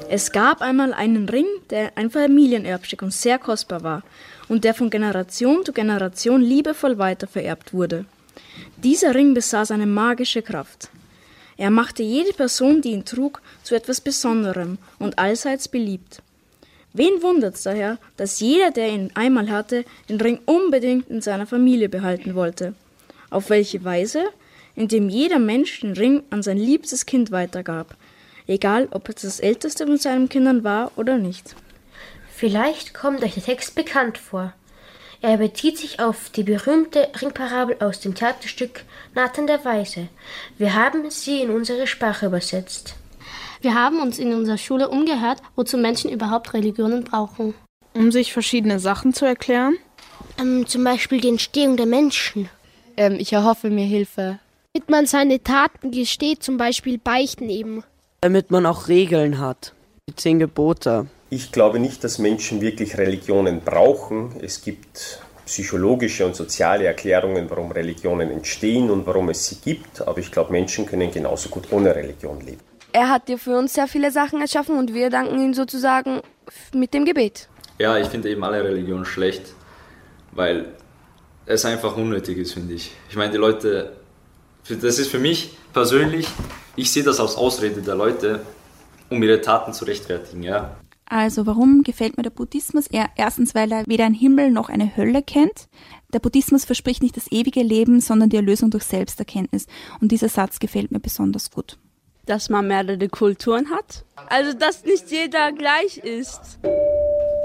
Es gab einmal einen Ring, der ein Familienerbstück und sehr kostbar war und der von Generation zu Generation liebevoll weitervererbt wurde. Dieser Ring besaß eine magische Kraft. Er machte jede Person, die ihn trug, zu etwas Besonderem und allseits beliebt. Wen wundert's daher, dass jeder, der ihn einmal hatte, den Ring unbedingt in seiner Familie behalten wollte? Auf welche Weise? Indem jeder Mensch den Ring an sein liebstes Kind weitergab, egal ob es das älteste von seinen Kindern war oder nicht. Vielleicht kommt euch der Text bekannt vor. Er bezieht sich auf die berühmte Ringparabel aus dem Theaterstück Nathan der Weise. Wir haben sie in unsere Sprache übersetzt. Wir haben uns in unserer Schule umgehört, wozu Menschen überhaupt Religionen brauchen. Um sich verschiedene Sachen zu erklären? Zum Beispiel die Entstehung der Menschen. Ich erhoffe mir Hilfe. Damit man seine Taten gesteht, zum Beispiel Beichten eben. Damit man auch Regeln hat. Die 10 Gebote. Ich glaube nicht, dass Menschen wirklich Religionen brauchen. Es gibt psychologische und soziale Erklärungen, warum Religionen entstehen und warum es sie gibt. Aber ich glaube, Menschen können genauso gut ohne Religion leben. Er hat ja für uns sehr viele Sachen erschaffen und wir danken ihm sozusagen mit dem Gebet. Ja, ich finde eben alle Religionen schlecht, weil es einfach unnötig ist, finde ich. Ich meine, die Leute, das ist für mich persönlich, ich sehe das als Ausrede der Leute, um ihre Taten zu rechtfertigen, ja. Also warum gefällt mir der Buddhismus? Erstens, weil er weder einen Himmel noch eine Hölle kennt. Der Buddhismus verspricht nicht das ewige Leben, sondern die Erlösung durch Selbsterkenntnis. Und dieser Satz gefällt mir besonders gut. Dass man mehrere Kulturen hat. Also, dass nicht jeder gleich ist.